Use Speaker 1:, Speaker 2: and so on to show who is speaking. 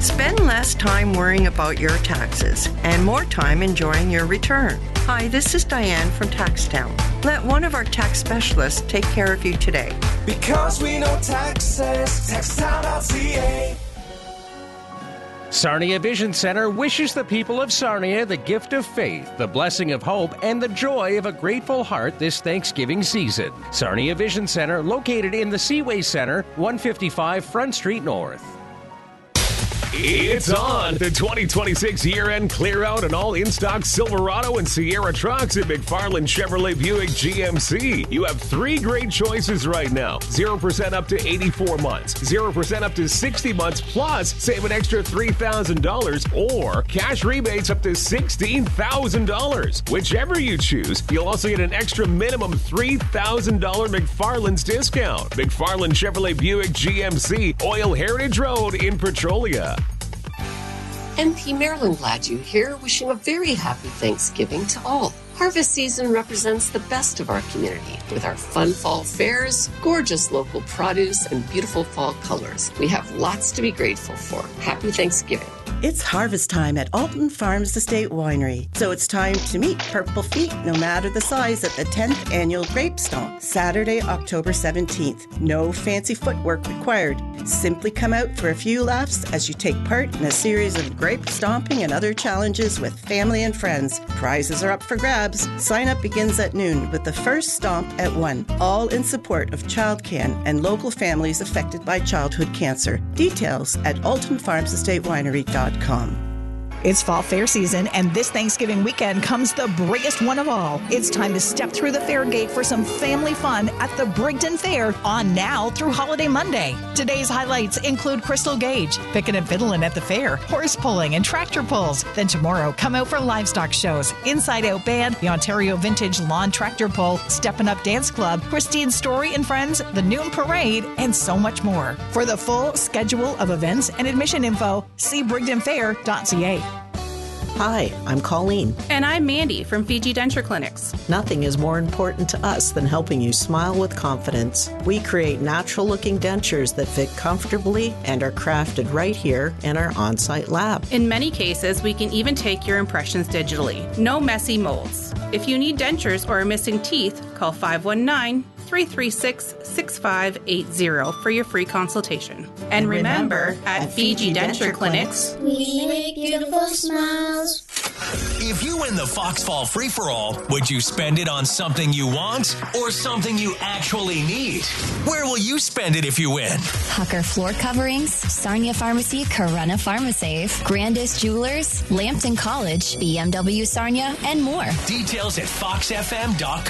Speaker 1: Spend less time worrying about your taxes and more time enjoying your return. Hi, this is Diane from TaxTown. Let one of our tax specialists take care of you today.
Speaker 2: Because we know taxes, taxtown.ca.
Speaker 3: Sarnia Vision Center wishes the people of Sarnia the gift of faith, the blessing of hope, and the joy of a grateful heart this Thanksgiving season. Sarnia Vision Center, located in the Seaway Center, 155 Front Street North.
Speaker 4: It's on! The 2026 year-end clear-out and all in-stock Silverado and Sierra trucks at McFarland Chevrolet Buick GMC. You have 3 great choices right now. 0% up to 84 months, 0% up to 60 months, plus save an extra $3,000 or cash rebates up to $16,000. Whichever you choose, you'll also get an extra minimum $3,000 McFarland's discount. McFarland Chevrolet Buick GMC, Oil Heritage Road in Petrolia.
Speaker 5: MP Marilyn Gladue here, wishing a very happy Thanksgiving to all. Harvest season represents the best of our community with our fun fall fairs, gorgeous local produce, and beautiful fall colors. We have lots to be grateful for. Happy Thanksgiving.
Speaker 6: It's harvest time at Alton Farms Estate Winery, so it's time to meet Purple Feet, no matter the size, at the 10th Annual Grape Stomp, Saturday, October 17th. No fancy footwork required. Simply come out for a few laughs as you take part in a series of grape stomping and other challenges with family and friends. Prizes are up for grabs. Sign up begins at noon with the first stomp at 1, all in support of ChildCan and local families affected by childhood cancer. Details at altonfarmsestatewinery.com.
Speaker 7: It's fall fair season, and this Thanksgiving weekend comes the biggest one of all. It's time to step through the fair gate for some family fun at the Brigden Fair, on now through Holiday Monday. Today's highlights include Crystal Gauge, pickin' and fiddlin' at the fair, horse pulling and tractor pulls. Then tomorrow, come out for livestock shows, Inside Out Band, the Ontario Vintage Lawn Tractor Pull, Steppin' Up Dance Club, Christine Story and Friends, the Noon Parade, and so much more. For the full schedule of events and admission info, see brigdenfair.ca.
Speaker 8: Hi, I'm Colleen.
Speaker 9: And I'm Mandy from Fiji Denture Clinics.
Speaker 8: Nothing is more important to us than helping you smile with confidence. We create natural-looking dentures that fit comfortably and are crafted right here in our on-site lab.
Speaker 9: In many cases, we can even take your impressions digitally. No messy molds. If you need dentures or are missing teeth, call 519-336-6580 for your free consultation. And remember, at Fiji Denture Clinics,
Speaker 10: we make beautiful smiles.
Speaker 11: If you win the Fox Fall Free-for-All, would you spend it on something you want or something you actually need? Where will you spend it if you win?
Speaker 12: Hucker Floor Coverings, Sarnia Pharmacy, Corunna PharmaSafe, Grandis Jewelers, Lambton College, BMW Sarnia, and more.
Speaker 11: Details at foxfm.com.